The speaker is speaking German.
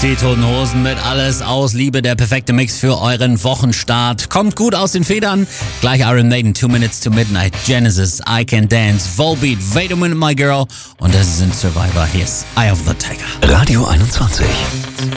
Die Toten Hosen mit Alles aus Liebe, der perfekte Mix für euren Wochenstart. Kommt gut aus den Federn. Gleich Iron Maiden, 2 Minutes to Midnight, Genesis, I Can Dance, Volbeat, Wait a Minute My Girl und das sind Survivor. Hier ist Eye of the Tiger. Radio 21.